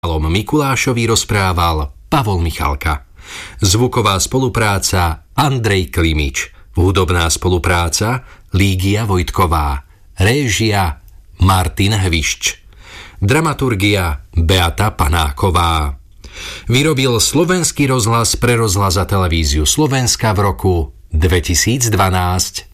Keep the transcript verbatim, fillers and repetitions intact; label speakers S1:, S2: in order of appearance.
S1: Mikulášovi rozprával Pavol Michalka. Zvuková spolupráca Andrej Klimič. Hudobná spolupráca Lígia Vojtková. Réžia Martin Hvišč. Dramaturgia Beata Panáková. Vyrobil Slovenský rozhlas pre rozhlas a televíziu Slovenska v roku dvetisícdvanásť.